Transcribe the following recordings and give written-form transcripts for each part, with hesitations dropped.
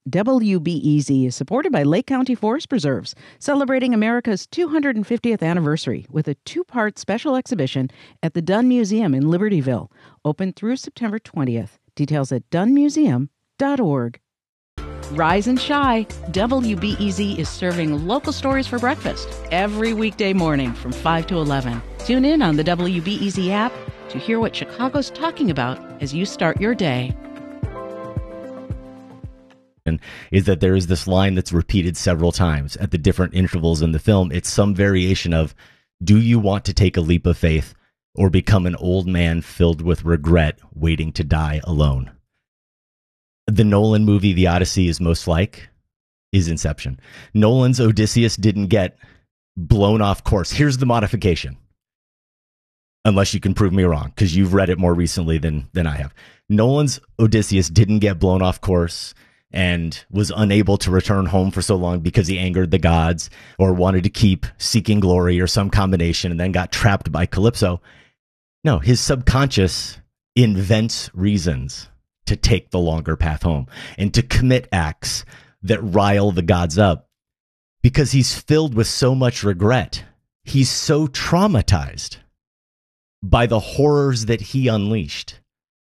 WBEZ is supported by Lake County Forest Preserves, celebrating America's 250th anniversary with a two-part special exhibition at the Dunn Museum in Libertyville, open through September 20th. Details at dunmuseum.org. Rise and shine. WBEZ is serving local stories for breakfast every weekday morning from 5 to 11. Tune in on the WBEZ app to hear what Chicago's talking about as you start your day. Is that there is this line that's repeated several times at the different intervals in the film. It's some variation of, do you want to take a leap of faith or become an old man filled with regret waiting to die alone? The Nolan movie, The Odyssey, is Inception. Nolan's Odysseus didn't get blown off course. Here's the modification. Unless you can prove me wrong, because you've read it more recently than I have. Nolan's Odysseus didn't get blown off course and was unable to return home for so long because he angered the gods or wanted to keep seeking glory or some combination and then got trapped by Calypso. No, his subconscious invents reasons to take the longer path home and to commit acts that rile the gods up because he's filled with so much regret. He's so traumatized by the horrors that he unleashed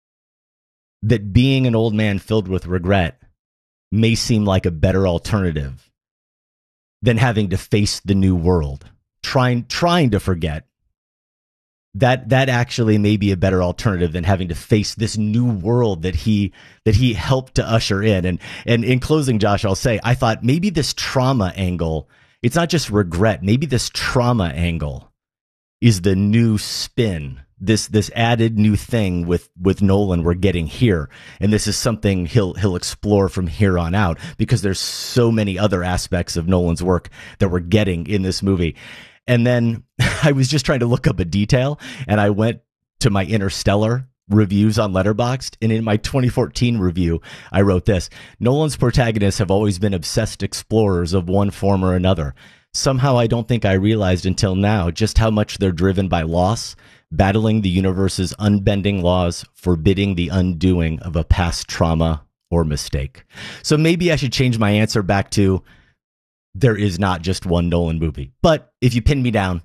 that being an old man filled with regret may seem like a better alternative than having to face the new world. Trying to forget that actually may be a better alternative than having to face this new world that he helped to usher in. And in closing, Josh, I'll say, I thought maybe this trauma angle, it's not just regret, maybe this trauma angle is the new spin, this added new thing with Nolan we're getting here. And this is something he'll explore from here on out because there's so many other aspects of Nolan's work that we're getting in this movie. And then I was just trying to look up a detail, and I went to my Interstellar reviews on Letterboxd, and in my 2014 review, I wrote this: Nolan's protagonists have always been obsessed explorers of one form or another. Somehow I don't think I realized until now just how much they're driven by loss, battling the universe's unbending laws, forbidding the undoing of a past trauma or mistake. So maybe I should change my answer back to, there is not just one Nolan movie. But if you pin me down,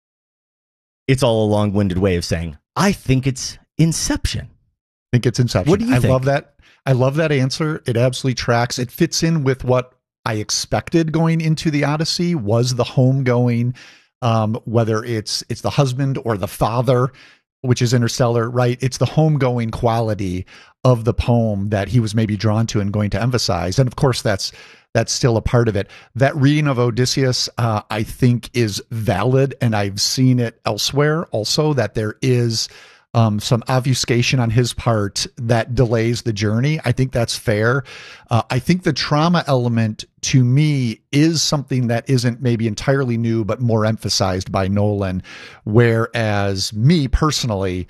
it's all a long-winded way of saying, I think it's Inception. I think it's Inception. What do you think? Love that. I love that answer. It absolutely tracks. It fits in with what I expected going into The Odyssey was the homegoing, whether it's the husband or the father, which is Interstellar, right? It's the homegoing quality of the poem that he was maybe drawn to and going to emphasize. And of course, that's still a part of it. That reading of Odysseus, I think, is valid, and I've seen it elsewhere also, that there is some obfuscation on his part that delays the journey. I think that's fair. I think the trauma element to me is something that isn't maybe entirely new, but more emphasized by Nolan. Whereas me personally,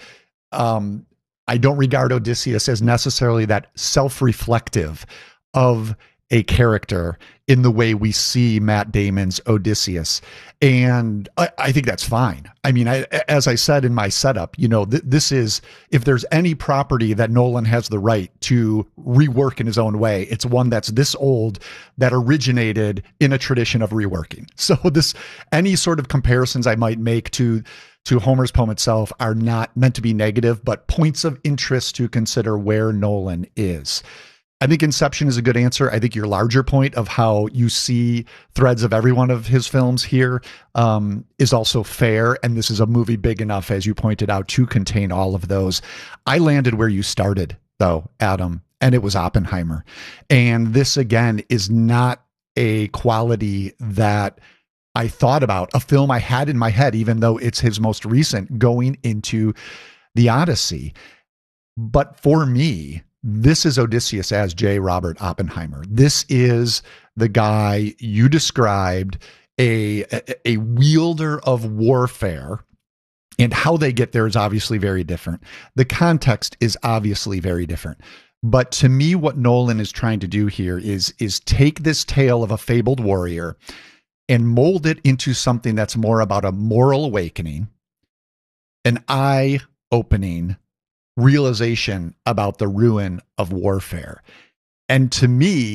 I don't regard Odysseus as necessarily that self-reflective of a character in the way we see Matt Damon's Odysseus. And I think that's fine. I mean, as I said in my setup, this is, if there's any property that Nolan has the right to rework in his own way, it's one that's this old, that originated in a tradition of reworking. So any sort of comparisons I might make to Homer's poem itself are not meant to be negative, but points of interest to consider where Nolan is. I think Inception is a good answer. I think your larger point of how you see threads of every one of his films here is also fair. And this is a movie big enough, as you pointed out, to contain all of those. I landed where you started, though, Adam, and it was Oppenheimer. And this, again, is not a quality that I thought about, a film I had in my head, even though it's his most recent, going into The Odyssey. But for me, this is Odysseus as J. Robert Oppenheimer. This is the guy you described, a wielder of warfare, and how they get there is obviously very different. The context is obviously very different. But to me, what Nolan is trying to do here is take this tale of a fabled warrior and mold it into something that's more about a moral awakening, an eye-opening realization about the ruin of warfare. And to me,